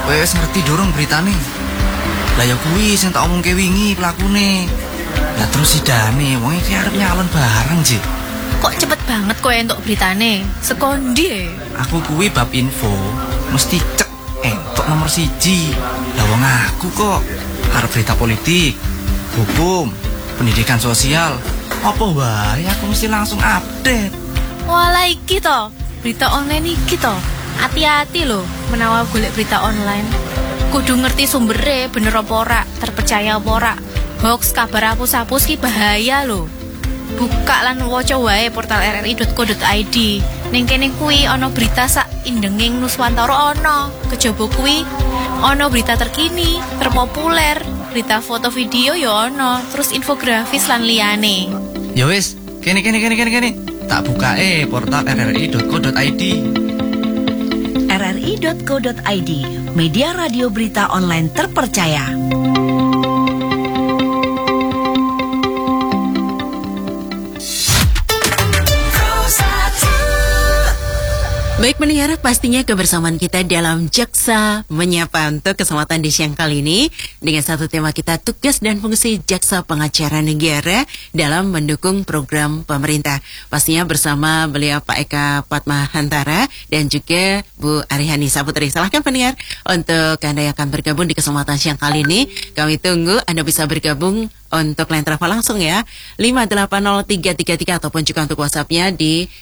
wis ngerti durung beritane? Lah ya kuwi sing tak omongke wingi pelakune. Lah terus sidane wong iki arep nyalon bareng, Ji. Kok cepet banget kowe entuk beritane? Sekondi. Aku kuwi bab info mesti cek entuk nomor 1. Lah wong aku kok arep berita politik, hukum, pendidikan sosial. Apa wae aku mesti langsung update. Walah iki to, berita online iki to. Hati-hati lho menawa golek berita online. Kudu ngerti sumbere bener apa ora, terpercaya apa ora. Hoax kabar hapus-hapus ki bahaya lho. Buka lan waca wae portal rri.co.id. Ning kene kuwi ana berita sak indenging Nuswantara ana. Kejaba kuwi ana berita terkini, terpopuler, berita foto video ya ana, terus infografis lan liyane. Ya wis, kene. Tak bukae portal rri.co.id. rri.co.id, media radio berita online terpercaya. Baik pendengar, pastinya kebersamaan kita dalam Jaksa Menyapa untuk kesempatan di siang kali ini dengan satu tema kita, tugas dan fungsi Jaksa Pengacara Negara dalam mendukung program pemerintah. Pastinya bersama beliau Pak Eka Padmahantara dan juga Bu Arihani Saputri. Silahkan pendengar untuk Anda yang akan bergabung di kesempatan siang kali ini. Kami tunggu Anda bisa bergabung untuk line telepon langsung ya 5803333 ataupun juga untuk WhatsApp-nya di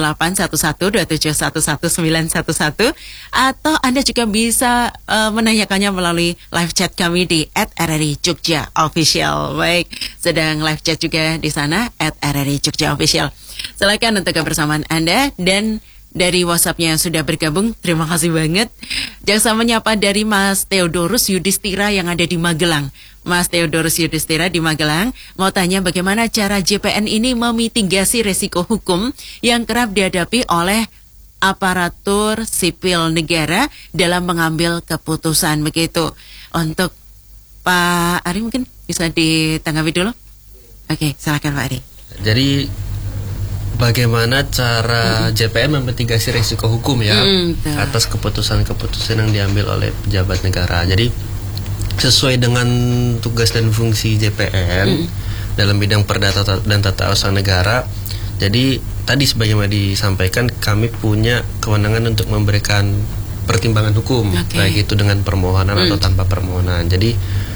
081127111911 atau Anda juga bisa menanyakannya melalui live chat kami di @rri_jogja_official. Baik, sedang live chat juga di sana @rri_jogja_official. Silakan untuk kebersamaan Anda. Dan dari WhatsApp-nya yang sudah bergabung, terima kasih banget. Jaksa Menyapa dari Mas Theodorus Yudhistira yang ada di Magelang. Mas Theodorus Yudhistira di Magelang mau tanya bagaimana cara JPN ini memitigasi resiko hukum yang kerap dihadapi oleh aparatur sipil negara dalam mengambil keputusan begitu. Untuk Pak Ari mungkin bisa ditanggapi dulu. Oke, silakan Pak Ari. Jadi bagaimana cara JPN memitigasi risiko hukum ya atas keputusan-keputusan yang diambil oleh pejabat negara. Jadi sesuai dengan tugas dan fungsi JPN dalam bidang perdata dan tata usaha negara. Jadi tadi sebagaimana disampaikan, kami punya kewenangan untuk memberikan pertimbangan hukum, baik itu dengan permohonan atau tanpa permohonan. Jadi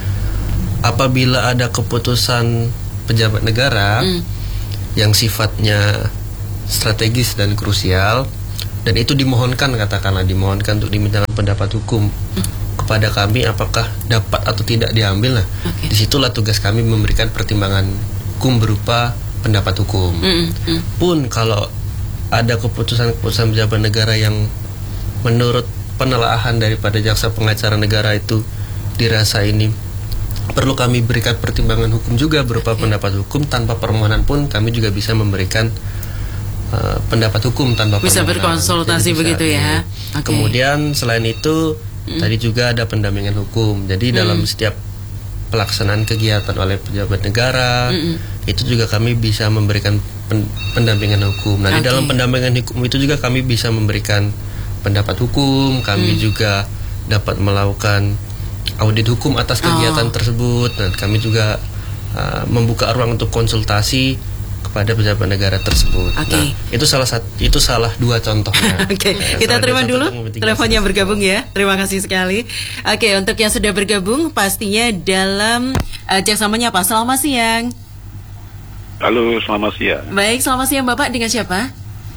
apabila ada keputusan pejabat negara yang sifatnya strategis dan krusial, dan itu dimohonkan dimohonkan untuk dimintakan pendapat hukum kepada kami, apakah dapat atau tidak diambil. Nah, disitulah tugas kami memberikan pertimbangan hukum berupa pendapat hukum. Pun kalau ada keputusan-keputusan pejabat negara yang menurut penelaahan daripada jaksa pengacara negara itu dirasa ini perlu kami berikan pertimbangan hukum juga berupa pendapat hukum, tanpa permohonan pun kami juga bisa memberikan pendapat hukum tanpa bisa permohonan. Berkonsultasi bisa, begitu ya. Kemudian selain itu tadi juga ada pendampingan hukum. Jadi dalam setiap pelaksanaan kegiatan oleh pejabat negara itu juga kami bisa memberikan pendampingan hukum. Nah, di dalam pendampingan hukum itu juga kami bisa memberikan pendapat hukum. Kami juga dapat melakukan audit hukum atas kegiatan tersebut, dan kami juga membuka ruang untuk konsultasi kepada pejabat negara tersebut. Nah, itu salah dua contohnya. Kita terima dulu teleponnya bergabung ya. Terima kasih sekali. Untuk yang sudah bergabung pastinya dalam Jaksa Menyapa. Selamat siang. Halo, selamat siang. Baik, selamat siang Bapak, dengan siapa?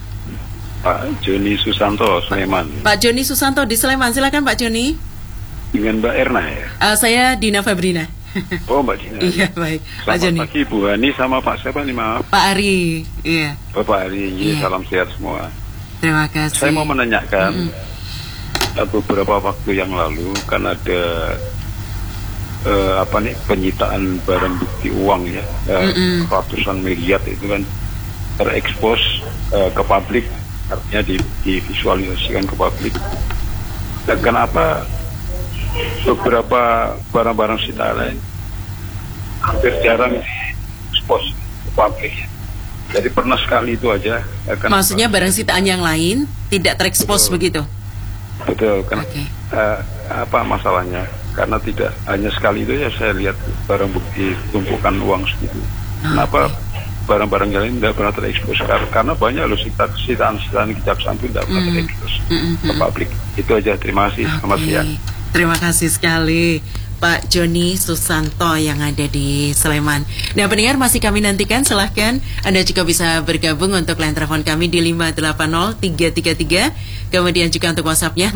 Pak Joni Susanto, Sleman. Pak Joni Susanto di Sleman, silakan Pak Joni. Dengan Mbak Erna ya? Saya Dina Fabrina. Oh, Mbak Dina. Iya, baik. Pak Joni. Selamat pagi Bu Hani sama Pak siapa nih, maaf? Pak Ari. Iya. Oh, Pak Ari, iya. Salam sehat semua. Terima kasih. Saya mau menanyakan beberapa waktu yang lalu kan ada penyitaan barang bukti uang ya, ratusan miliar itu kan terekspos ke publik, artinya divisualisasikan ke publik. Dan kenapa beberapa barang-barang sitaan lain hampir jarang diekspos ke publik? Jadi pernah sekali itu aja. Maksudnya barang sitaan yang lain tidak terekspos begitu? Betul kan. Apa masalahnya? Karena tidak hanya sekali itu ya saya lihat barang bukti tumpukan uang segitu. Kenapa barang-barang yang lain tidak pernah terekspos? Karena banyak loh sitaan kejaksaan itu tidak pernah terekspos ke publik. Itu aja, terima kasih. Selamat siang. Terima kasih sekali Pak Joni Susanto yang ada di Sleman. Nah, pendengar masih kami nantikan, silahkan Anda juga bisa bergabung untuk line telepon kami di 580-333, kemudian juga untuk WhatsApp-nya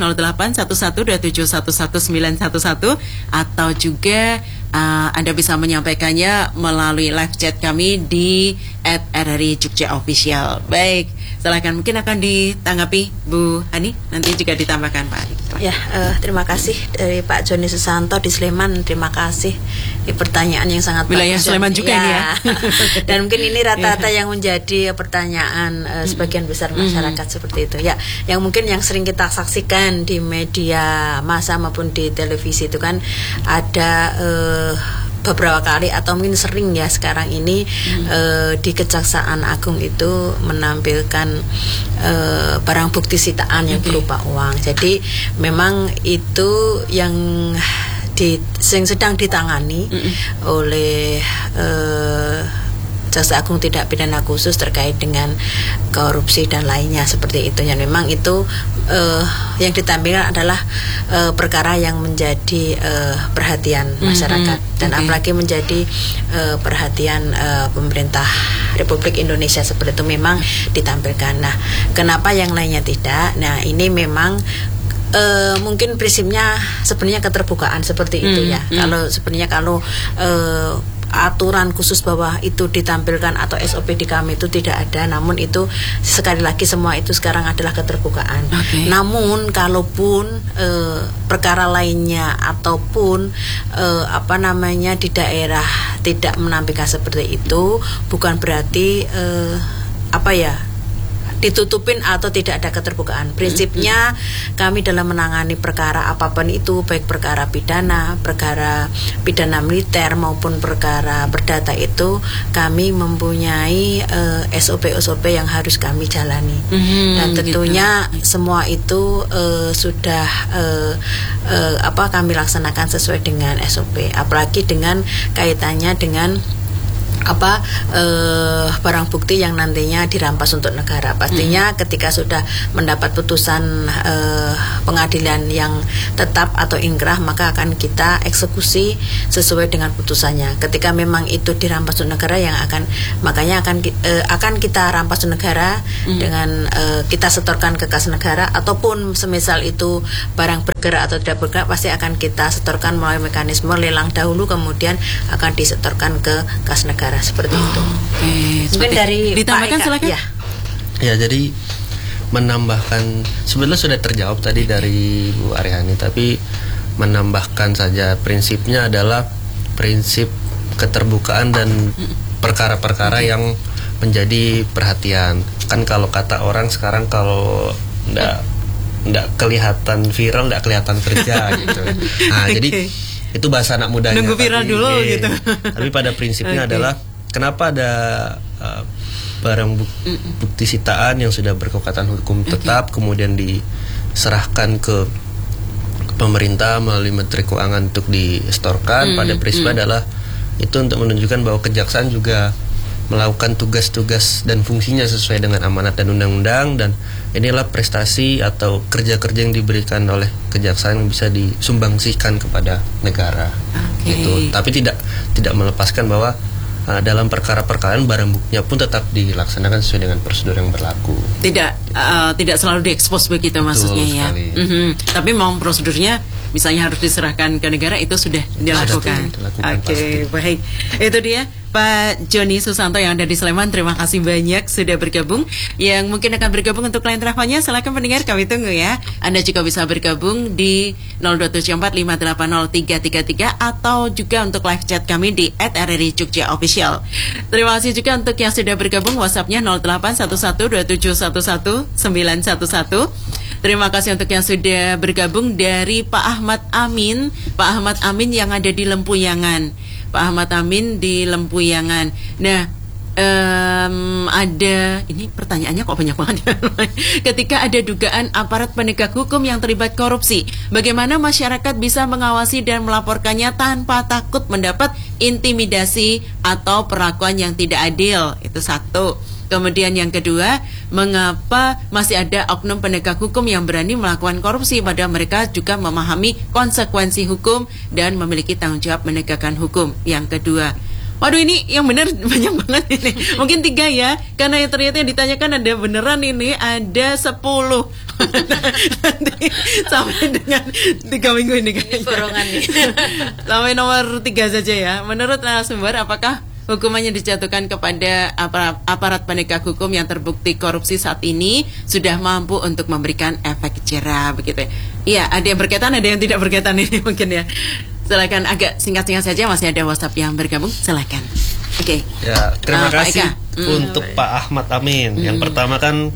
0811271111 atau juga Anda bisa menyampaikannya melalui live chat kami di @RRI Jogja Official. Baik, silahkan, mungkin akan ditanggapi Bu Hani, nanti juga ditambahkan Pak Ari. Ya, terima kasih dari Pak Joni Susanto di Sleman. Terima kasih. Ini pertanyaan yang sangat wilayah bagus. Sleman juga ini ya. Dan mungkin ini rata-rata yang menjadi pertanyaan sebagian besar masyarakat seperti itu. Ya, yang mungkin yang sering kita saksikan di media massa maupun di televisi itu kan ada beberapa kali atau mungkin sering ya sekarang ini di Kejaksaan Agung itu menampilkan barang bukti sitaan yang berupa uang. Jadi memang itu yang sedang ditangani oleh Jaksa Agung Tindak Pidana Khusus terkait dengan korupsi dan lainnya seperti itu. Yang memang itu yang ditampilkan adalah perkara yang menjadi perhatian masyarakat dan apalagi menjadi perhatian pemerintah Republik Indonesia seperti itu memang ditampilkan. Nah, kenapa yang lainnya tidak? Nah, ini memang mungkin prinsipnya sebenarnya keterbukaan seperti itu ya. Kalau sebenarnya aturan khusus bahwa itu ditampilkan atau SOP di kami itu tidak ada, namun itu sekali lagi semua itu sekarang adalah keterbukaan. Namun kalaupun perkara lainnya ataupun di daerah tidak menampilkan seperti itu, bukan berarti ditutupin atau tidak ada keterbukaan. Prinsipnya kami dalam menangani perkara apapun itu, baik perkara pidana militer maupun perkara perdata itu, kami mempunyai SOP yang harus kami jalani. Dan tentunya semua itu sudah kami laksanakan sesuai dengan SOP. Apalagi dengan kaitannya dengan barang bukti yang nantinya dirampas untuk negara. Pastinya ketika sudah mendapat putusan pengadilan yang tetap atau ingkrah, maka akan kita eksekusi sesuai dengan putusannya. Ketika memang itu dirampas untuk negara, makanya akan kita rampas untuk negara dengan kita setorkan ke kas negara, ataupun semisal itu barang bergerak atau tidak bergerak, pasti akan kita setorkan melalui mekanisme lelang dahulu, kemudian akan disetorkan ke kas negara. Seperti itu. Mungkin dari ditambahkan silakan. Ya, jadi menambahkan, sebenarnya sudah terjawab tadi dari Bu Aryani, tapi menambahkan saja, prinsipnya adalah prinsip keterbukaan dan perkara-perkara yang menjadi perhatian. Kan kalau kata orang sekarang, kalau nggak kelihatan viral, nggak kelihatan kerja gitu. Nah, jadi itu bahasa anak mudanya. Nunggu viral dulu gitu. Tapi pada prinsipnya adalah kenapa ada barang bukti sitaan yang sudah berkekuatan hukum tetap kemudian diserahkan ke pemerintah melalui Menteri Keuangan untuk disetorkan. Pada prinsipnya adalah itu untuk menunjukkan bahwa kejaksaan juga melakukan tugas-tugas dan fungsinya sesuai dengan amanat dan undang-undang, dan inilah prestasi atau kerja-kerja yang diberikan oleh kejaksaan yang bisa disumbangsikan kepada negara. Gitu. Tapi tidak melepaskan bahwa dalam perkara-perkara barang buktinya pun tetap dilaksanakan sesuai dengan prosedur yang berlaku. Tidak selalu diekspos begitu. Betul, maksudnya ya. Tapi memang prosedurnya misalnya harus diserahkan ke negara, itu sudah dilakukan. Oke, baik. Itu dia Pak Joni Susanto yang ada di Sleman. Terima kasih banyak sudah bergabung. Yang mungkin akan bergabung untuk line teleponnya, silakan pendengar, kami tunggu ya. Anda juga bisa bergabung di 02745803333 atau juga untuk live chat kami di @RRI Jogja Official. Terima kasih juga untuk yang sudah bergabung, WhatsApp-nya 0811271111. Terima kasih untuk yang sudah bergabung dari Pak Ahmad Amin. Pak Ahmad Amin yang ada di Lempuyangan. Pak Ahmad Amin di Lempuyangan. Nah, ada, ini pertanyaannya kok banyak banget. Ketika ada dugaan aparat penegak hukum yang terlibat korupsi, bagaimana masyarakat bisa mengawasi dan melaporkannya tanpa takut mendapat intimidasi atau perlakuan yang tidak adil? Itu satu. Kemudian yang kedua, mengapa masih ada oknum penegak hukum yang berani melakukan korupsi padahal mereka juga memahami konsekuensi hukum dan memiliki tanggung jawab menegakkan hukum? Yang kedua, waduh, ini yang benar banyak banget ini. Mungkin 3 ya, karena yang ternyata yang ditanyakan ada beneran ini ada 10. Nanti sampai dengan 3 minggu ini kayaknya. Sampai nomor 3 saja ya. Menurut narasumber, apakah hukumannya dijatuhkan kepada aparat penegak hukum yang terbukti korupsi saat ini sudah mampu untuk memberikan efek jerah begitu? Iya, ada yang berkaitan, ada yang tidak berkaitan ini mungkin ya. Silakan agak singkat-singkat saja, masih ada WhatsApp yang bergabung, silakan. Oke. Ya, terima kasih untuk Pak Ahmad Amin. Yang pertama kan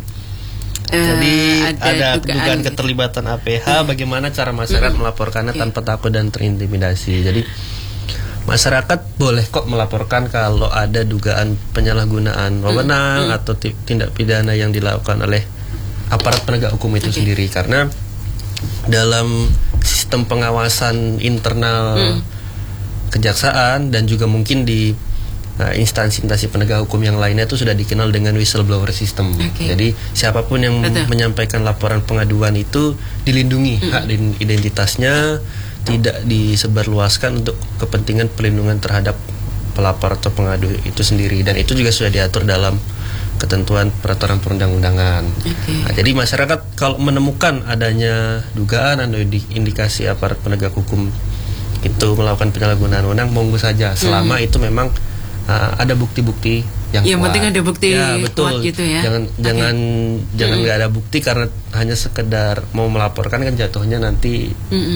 jadi ada dugaan keterlibatan APH, bagaimana cara masyarakat melaporkannya tanpa takut dan terintimidasi. Jadi masyarakat boleh kok melaporkan kalau ada dugaan penyalahgunaan wewenang atau tindak pidana yang dilakukan oleh aparat penegak hukum itu sendiri, karena dalam sistem pengawasan internal kejaksaan dan juga mungkin di instansi-instansi penegak hukum yang lainnya itu sudah dikenal dengan whistleblower system. Jadi siapapun yang menyampaikan laporan pengaduan itu dilindungi hak identitasnya, tidak disebarluaskan untuk kepentingan pelindungan terhadap pelapor atau pengadu itu sendiri, dan itu juga sudah diatur dalam ketentuan peraturan perundang-undangan. Nah, jadi masyarakat kalau menemukan adanya dugaan atau indikasi aparat penegak hukum itu melakukan penyalahgunaan wewenang, monggo saja selama itu memang ada bukti-bukti yang kuat. Penting ada bukti kuat gitu ya. Jangan nggak ada bukti karena hanya sekedar mau melaporkan, kan jatuhnya nanti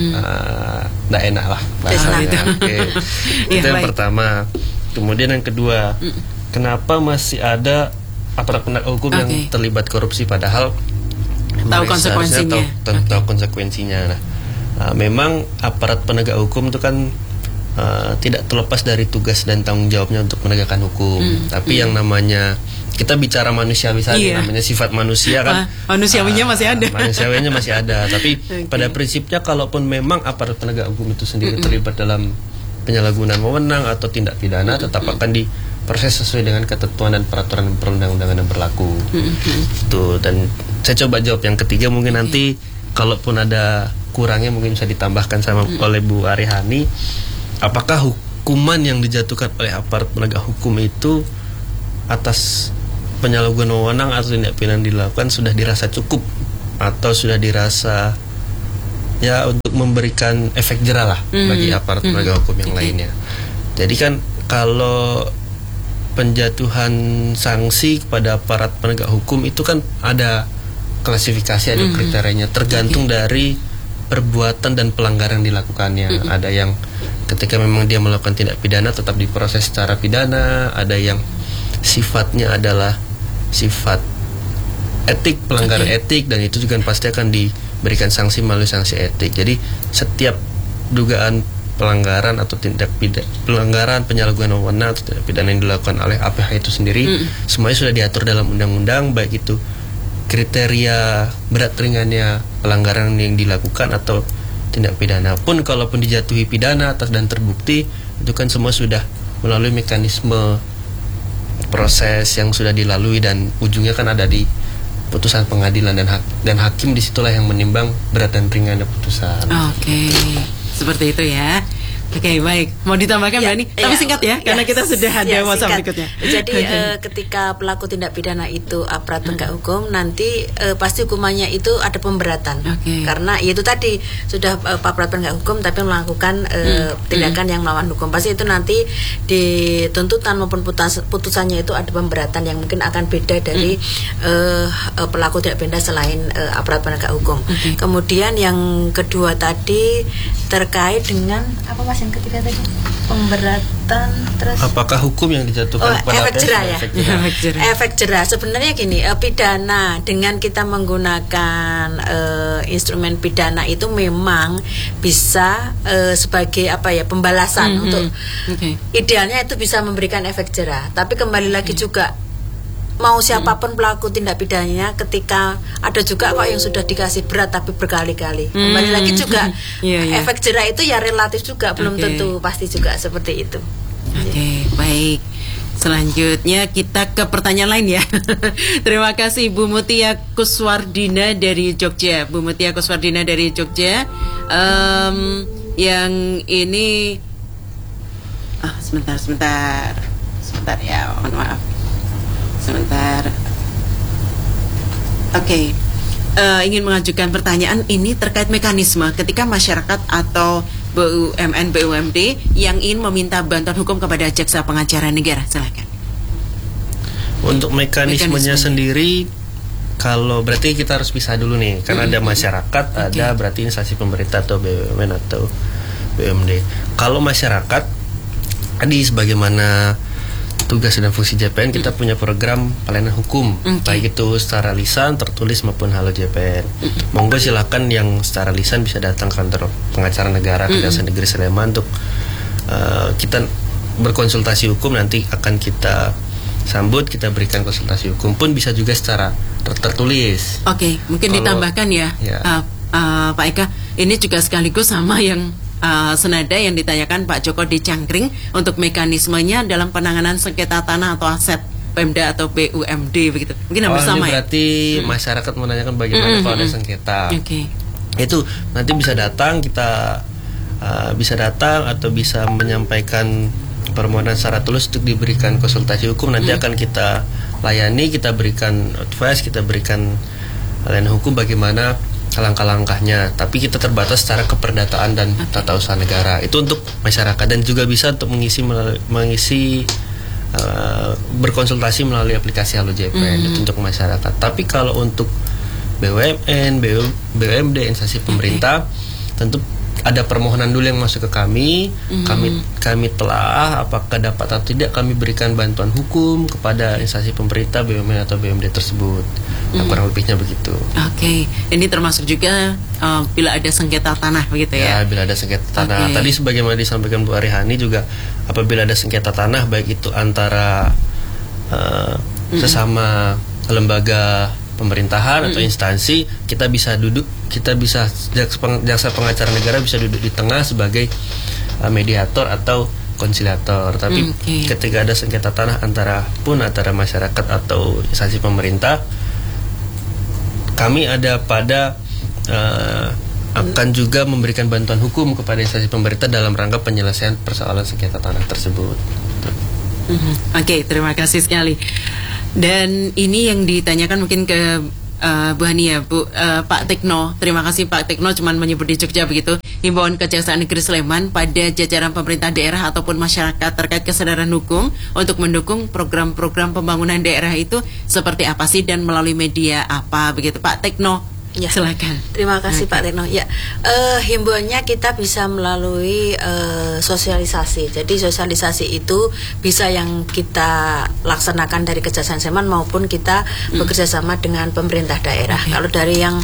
nggak enak lah bahasanya. Itu yang pertama. Kemudian yang kedua, kenapa masih ada aparat penegak hukum yang terlibat korupsi padahal tahu konsekuensinya? Tahu konsekuensinya. Nah, memang aparat penegak hukum itu kan tidak terlepas dari tugas dan tanggung jawabnya untuk menegakkan hukum. Tapi yang namanya kita bicara manusiawi saja, namanya sifat manusia kan. Manusiawinya masih ada. Manusiawinya masih ada. Tapi pada prinsipnya kalaupun memang aparat penegak hukum itu sendiri terlibat dalam penyalahgunaan wewenang atau tindak pidana, tetap akan diproses sesuai dengan ketentuan dan peraturan perundang-undangan yang berlaku. Tuh, dan saya coba jawab yang ketiga, mungkin nanti kalaupun ada kurangnya mungkin bisa ditambahkan oleh Bu Arihani. Apakah hukuman yang dijatuhkan oleh aparat penegak hukum itu atas penyalahgunaan wewenang atau tindak pidana dilakukan sudah dirasa cukup atau sudah dirasa ya untuk memberikan efek jerah lah bagi aparat penegak hukum yang lainnya? Jadi kan kalau penjatuhan sanksi kepada aparat penegak hukum itu kan ada klasifikasi, ada kriterianya, tergantung dari perbuatan dan pelanggaran yang dilakukannya. Ada yang ketika memang dia melakukan tindak pidana tetap diproses secara pidana, ada yang sifatnya adalah sifat etik, pelanggaran etik, dan itu juga pasti akan diberikan sanksi melalui sanksi etik. Jadi setiap dugaan pelanggaran atau tindak pidana, pelanggaran penyalahgunaan wewenang atau tindak pidana yang dilakukan oleh APH itu sendiri semuanya sudah diatur dalam undang-undang, baik itu kriteria berat ringannya pelanggaran yang dilakukan atau tindak pidana pun, kalaupun dijatuhi pidana atas dan terbukti, itu kan semua sudah melalui mekanisme proses yang sudah dilalui dan ujungnya kan ada di putusan pengadilan, dan hakim disitulah yang menimbang berat dan ringannya putusan. Seperti itu ya. Oke, baik. Mau ditambahkan Mbak Ani? Tapi singkat ya, karena kita sudah ada WhatsApp berikutnya. Jadi ketika pelaku tindak pidana itu aparat penegak hukum, nanti pasti hukumannya itu ada pemberatan. Karena itu tadi sudah aparat penegak hukum tapi melakukan tindakan yang melawan hukum, pasti itu nanti di tuntutan maupun putusannya itu ada pemberatan yang mungkin akan beda dari pelaku tindak pidana selain aparat penegak hukum. Kemudian yang kedua tadi terkait dengan apa Mas yang ketiga tadi? Pemberatan terus apakah hukum yang dijatuhkan kepada efek jerah ya? Efek jerah. Efek jerah sebenarnya gini, pidana dengan kita menggunakan instrumen pidana itu memang bisa sebagai apa ya, pembalasan untuk idealnya itu bisa memberikan efek jerah. Tapi kembali lagi juga mau siapapun pelaku tindak pidananya, ketika ada juga kok yang sudah dikasih berat tapi berkali-kali. Kembali lagi juga efek jerah itu ya relatif juga, belum tentu pasti juga seperti itu. Oke, baik. Selanjutnya kita ke pertanyaan lain ya. Terima kasih Bu Mutia Kuswardina dari Jogja. Bu Mutia Kuswardina dari Jogja. Yang ini sebentar ya, mohon maaf. Sebentar. Oke. Ingin mengajukan pertanyaan ini terkait mekanisme ketika masyarakat atau BUMN BUMD yang ingin meminta bantuan hukum kepada jaksa pengacara negara. Silakan. Untuk mekanismenya sendiri, kalau berarti kita harus pisah dulu nih, karena ada masyarakat, ada berarti instansi pemerintah atau BUMN atau BUMD. Kalau masyarakat, tadi sebagaimana tugas dan fungsi JPN, kita punya program pelayanan hukum, baik itu secara lisan, tertulis maupun halo JPN. Monggo silakan yang secara lisan bisa datang ke kantor pengacara negara Kejaksaan Negeri Sleman untuk kita berkonsultasi hukum, nanti akan kita sambut, kita berikan konsultasi hukum, pun bisa juga secara tertulis. Oke, mungkin ditambahkan ya. Pak Eka, ini juga sekaligus sama yang senada yang ditanyakan Pak Joko di Cangkring untuk mekanismenya dalam penanganan sengketa tanah atau aset Pemda atau BUMD begitu. Mungkin hampir sama ya. Berarti masyarakat menanyakan bagaimana kalau ada sengketa. Itu nanti bisa datang, kita bisa datang atau bisa menyampaikan permohonan secara tulis untuk diberikan konsultasi hukum. Nanti akan kita layani, kita berikan advice, kita berikan layanan hukum bagaimana langkah-langkahnya, tapi kita terbatas secara keperdataan dan tata usaha negara. Itu untuk masyarakat, dan juga bisa untuk mengisi berkonsultasi melalui aplikasi Halo JPN. Itu untuk masyarakat. Tapi kalau untuk BUMN, BUMD, instansi pemerintah, tentu ada permohonan dulu yang masuk ke kami. Kami telah apakah dapat atau tidak kami berikan bantuan hukum kepada instansi pemerintah, BUMN atau BUMD tersebut. Nah, kurang lebihnya begitu. Oke, ini termasuk juga bila ada sengketa tanah begitu ya? Ya, bila ada sengketa tanah. Tadi sebagaimana disampaikan Bu Arihani juga, apabila ada sengketa tanah, baik itu antara sesama lembaga pemerintahan atau instansi, kita bisa duduk, kita bisa jaksa pengacara negara bisa duduk di tengah sebagai mediator atau konsiliator. Tapi ketika ada sengketa tanah antara masyarakat atau instansi pemerintah, kami ada pada akan juga memberikan bantuan hukum kepada instansi pemerintah dalam rangka penyelesaian persoalan sengketa tanah tersebut. Oke, terima kasih sekali. Dan ini yang ditanyakan mungkin ke Bu Hani ya, Pak Tekno. Terima kasih Pak Tekno, cuman menyebut di Jogja begitu. Himbauan Kejaksaan Negeri Sleman pada jajaran pemerintah daerah ataupun masyarakat terkait kesadaran hukum untuk mendukung program-program pembangunan daerah itu seperti apa sih dan melalui media apa begitu Pak Tekno? Ya, silakan. Terima kasih Pak Tekno. Ya, himbauannya kita bisa melalui sosialisasi. Jadi sosialisasi itu bisa yang kita laksanakan dari Kejaksaan Sleman maupun kita bekerja sama dengan pemerintah daerah. Kalau dari yang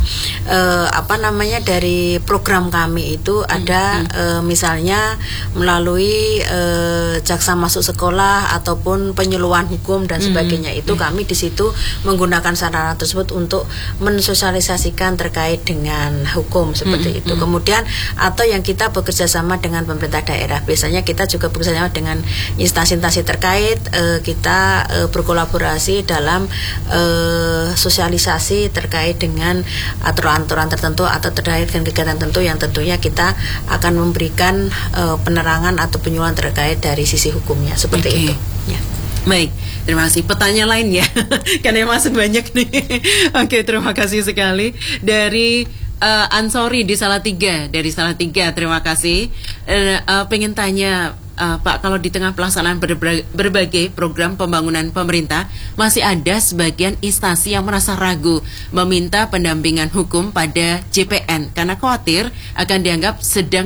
dari program kami itu ada misalnya melalui jaksa masuk sekolah ataupun penyuluhan hukum dan sebagainya. Itu kami di situ menggunakan sarana tersebut untuk mensosialisasikan terkait dengan hukum seperti itu. Kemudian atau yang kita bekerja sama dengan pemerintah daerah, biasanya kita juga bekerja sama dengan instansi-instansi terkait, kita berkolaborasi dalam sosialisasi terkait dengan aturan-aturan tertentu atau terkait dengan kegiatan tertentu yang tentunya kita akan memberikan penerangan atau penyuluhan terkait dari sisi hukumnya seperti itu. Ya. Baik, terima kasih. Pertanyaan lain ya, karena yang masuk banyak nih. Oke, terima kasih sekali. Dari Ansori di Salatiga, terima kasih. Pengen tanya Pak, kalau di tengah pelaksanaan berbagai program pembangunan pemerintah, masih ada sebagian instansi yang merasa ragu meminta pendampingan hukum pada JPN karena khawatir akan dianggap sedang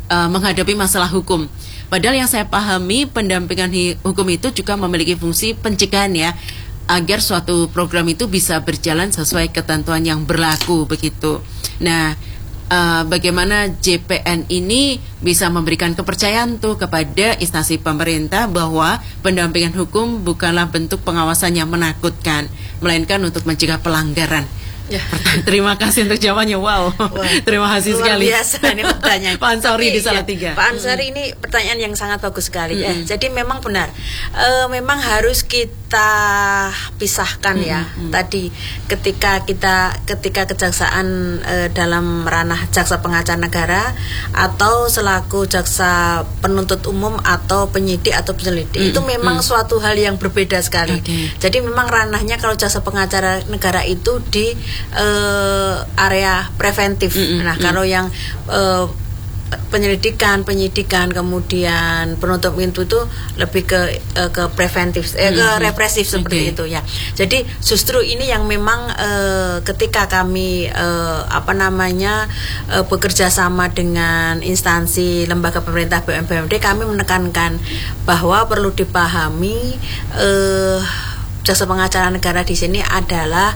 menghadapi masalah hukum. Padahal yang saya pahami pendampingan hukum itu juga memiliki fungsi pencegahan ya, agar suatu program itu bisa berjalan sesuai ketentuan yang berlaku begitu. Nah, bagaimana JPN ini bisa memberikan kepercayaan tuh kepada instansi pemerintah bahwa pendampingan hukum bukanlah bentuk pengawasan yang menakutkan, melainkan untuk mencegah pelanggaran. Ya. Terima kasih untuk jawabannya. Wow. Terima kasih luar sekali. Biasa ini pertanyaan. Pak Ansori di Salatiga. Pak Ansori ini pertanyaan yang sangat bagus sekali. Jadi memang benar. Memang harus kita pisahkan ya. Tadi ketika kejaksaan dalam ranah jaksa pengacara negara atau selaku jaksa penuntut umum atau penyidik atau penyelidik itu memang suatu hal yang berbeda sekali. Jadi memang ranahnya kalau jaksa pengacara negara itu di area preventif. Nah, kalau yang penyidikan kemudian penuntut umum itu lebih ke preventif, ke represif seperti itu ya. Jadi justru ini yang memang ketika kami bekerja sama dengan instansi lembaga pemerintah BUMD, kami menekankan bahwa perlu dipahami jaksa pengacara negara di sini adalah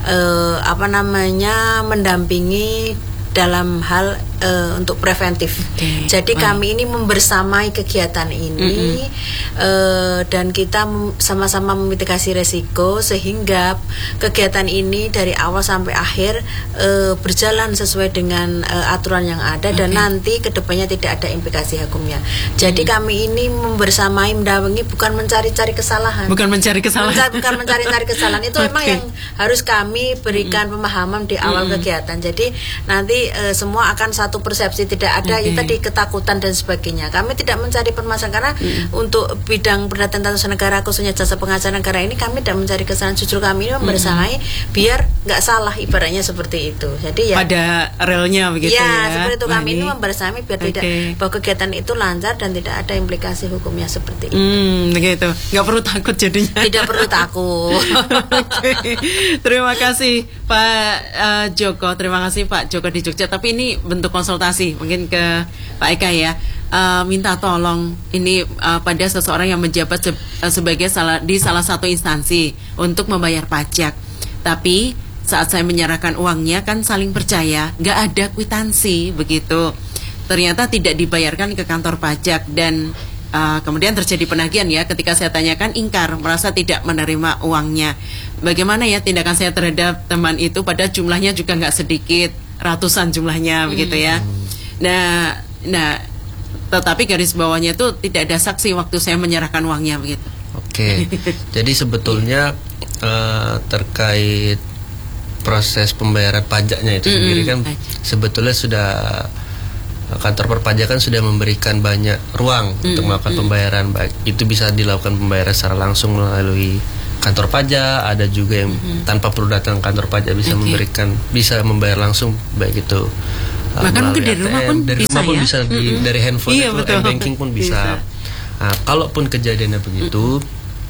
mendampingi dalam hal untuk preventif. Jadi kami ini membersamai kegiatan ini dan kita sama-sama memitigasi resiko sehingga kegiatan ini dari awal sampai akhir berjalan sesuai dengan aturan yang ada dan nanti kedepannya tidak ada implikasi hukumnya. Jadi kami ini membersamai, mendampingi, bukan mencari-cari kesalahan. Bukan mencari kesalahan. Bukan mencari-cari kesalahan. Itu memang yang harus kami berikan pemahaman di awal kegiatan. Jadi nanti semua akan satu persepsi, tidak ada itu tadi ketakutan dan sebagainya. Kami tidak mencari permasalahan karena untuk bidang perdata tata negara khususnya jasa pengacara negara ini kami tidak mencari kesalahan, justru kami ini membersamai biar nggak salah, ibaratnya seperti itu. Jadi ya pada realnya begitu ya. Seperti itu kami ini membersamai biar tidak bahwa kegiatan itu lancar dan tidak ada implikasi hukumnya seperti itu. Begitu. Nggak perlu takut jadinya. Tidak perlu takut. Terima kasih Pak Joko, terima kasih Pak Joko di Jogja. Tapi ini bentuk konsultasi mungkin ke Pak Eka ya. Minta tolong ini pada seseorang yang menjabat sebagai di salah satu instansi untuk membayar pajak. Tapi saat saya menyerahkan uangnya kan saling percaya, nggak ada kwitansi begitu. Ternyata tidak dibayarkan ke kantor pajak dan kemudian terjadi penagihan ya. Ketika saya tanyakan ingkar, merasa tidak menerima uangnya. Bagaimana ya tindakan saya terhadap teman itu? Pada jumlahnya juga nggak sedikit, ratusan jumlahnya begitu ya. Nah, tetapi garis bawahnya itu tidak ada saksi waktu saya menyerahkan uangnya begitu. Oke. Jadi sebetulnya terkait proses pembayaran pajaknya itu sendiri kan sebetulnya sudah kantor perpajakan sudah memberikan banyak ruang untuk melakukan pembayaran, baik itu bisa dilakukan pembayaran secara langsung melalui kantor pajak, ada juga yang tanpa perlu datang kantor pajak bisa membayar langsung, baik itu bahkan mungkin dari rumah pun bisa, dari handphone itu banking pun bisa. Nah, kalaupun kejadiannya begitu,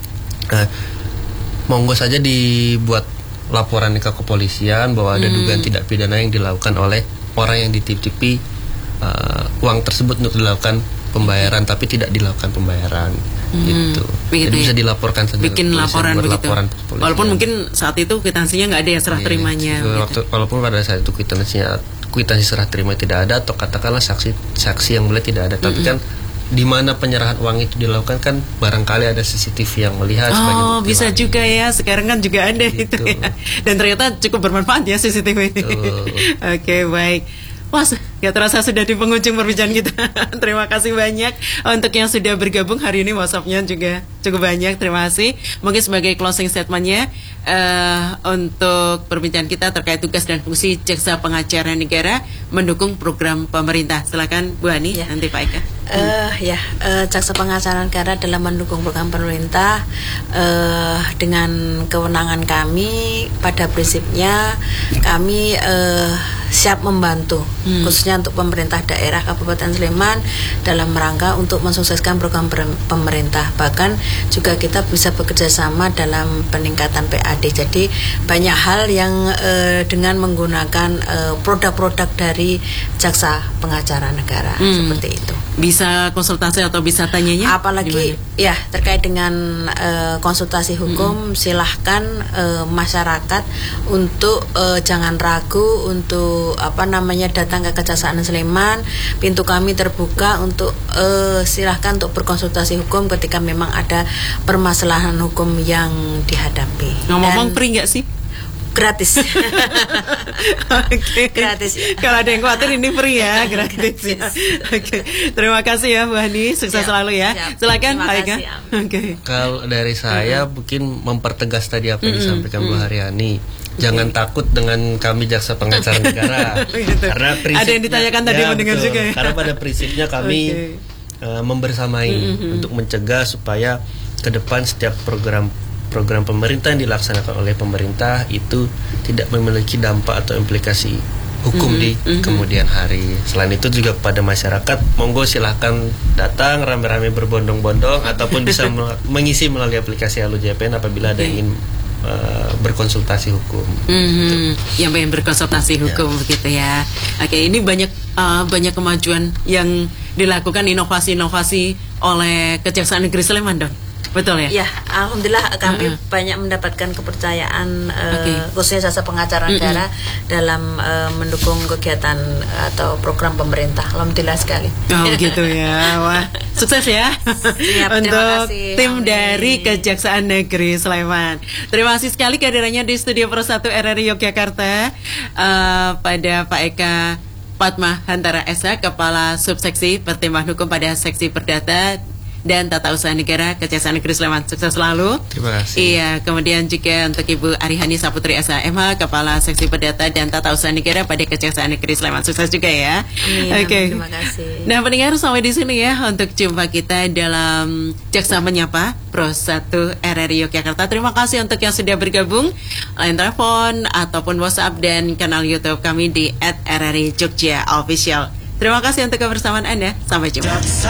monggo saja dibuat laporan ke kepolisian bahwa ada dugaan tidak pidana yang dilakukan oleh orang yang dititipi uang tersebut untuk dilakukan pembayaran tapi tidak dilakukan pembayaran gitu. Jadi bisa dilaporkan saja. Bikin laporan begitu. Walaupun mungkin saat itu kwitansinya nggak ada ya serah terimanya. Walaupun pada saat itu kwitansi serah terima tidak ada atau katakanlah saksi yang melihat tidak ada, tapi kan di mana penyerahan uang itu dilakukan kan barangkali ada CCTV yang melihat. Oh, bisa juga ya. Sekarang kan juga ada gitu ya. Dan ternyata cukup bermanfaat ya CCTV ini. Oke, baik. Wah, gak terasa sudah di penghujung perbincangan kita. Terima kasih banyak untuk yang sudah bergabung hari ini. WhatsApp-nya juga cukup banyak. Terima kasih. Mungkin sebagai closing statement-nya untuk perbincangan kita terkait tugas dan fungsi jaksa pengacara negara mendukung program pemerintah. Silakan Bu Ani, nanti Pak Eka. Jaksa pengacara negara dalam mendukung program pemerintah dengan kewenangan kami pada prinsipnya kami siap membantu khususnya khususnya untuk pemerintah daerah Kabupaten Sleman dalam rangka untuk mensukseskan program pemerintah. Bahkan juga kita bisa bekerja sama dalam peningkatan PAD. Jadi banyak hal yang dengan menggunakan produk-produk dari Jaksa Pengacara Negara seperti itu. Bisa konsultasi atau bisa tanyanya? Apalagi ya terkait dengan konsultasi hukum, silahkan masyarakat untuk jangan ragu untuk datang ke Kejaksaan Sleman. Pintu kami terbuka untuk silahkan untuk berkonsultasi hukum ketika memang ada permasalahan hukum yang dihadapi. Ngomong free nggak sih? Gratis. Okay. Gratis ya. Kalau ada yang khawatir ini free ya, gratis ya. Oke. Terima kasih ya Bu Hani, sukses selalu ya. Silakan Pak Eka. Oke. Kalau dari saya mungkin mempertegas tadi apa yang disampaikan Bu Haryani. Jangan takut dengan kami Jaksa Pengacara Negara. Karena prinsip, ada yang ditanyakan tadi mendengar juga ya. Karena pada prinsipnya kami membersamai untuk mencegah supaya ke depan setiap program pemerintah yang dilaksanakan oleh pemerintah itu tidak memiliki dampak atau implikasi hukum di kemudian hari. Selain itu juga kepada masyarakat, monggo silahkan datang rame-rame berbondong-bondong ataupun bisa mengisi melalui aplikasi Halo JPN apabila ada ingin berkonsultasi hukum. Yang pengen berkonsultasi hukum begitu ya. Oke, ini banyak kemajuan yang dilakukan, inovasi-inovasi oleh Kejaksaan Negeri Sleman, Don. Betul ya? Ya, alhamdulillah kami banyak mendapatkan kepercayaan khususnya Jaksa Pengacara Negara dalam mendukung kegiatan atau program pemerintah. Alhamdulillah sekali. Oh gitu ya. Wah, sukses ya. Siap, untuk kasih, tim dari Kejaksaan Negeri Sleman. Terima kasih sekali kehadirannya di Studio Pro 1 RRI Yogyakarta pada Pak Eka Padma Hantara SH, Kepala Subseksi Pertimbangan Hukum pada Seksi Perdata dan Tata Usaha Negara Kejaksaan Negeri Sleman. Sukses selalu. Terima kasih. Iya, kemudian juga untuk Ibu Arihani Saputri SHMH, Kepala Seksi Perdata dan Tata Usaha Negara pada Kejaksaan Negeri Sleman. Sukses juga ya. Oke. Terima kasih. Nah, pendengar sampai di sini ya untuk jumpa kita dalam Jaksa Menyapa Pro 1 RRI Yogyakarta. Terima kasih untuk yang sudah bergabung line telepon ataupun WhatsApp dan kanal YouTube kami di @RRI Jogja Official. Terima kasih untuk kebersamaan Anda. Sampai jumpa.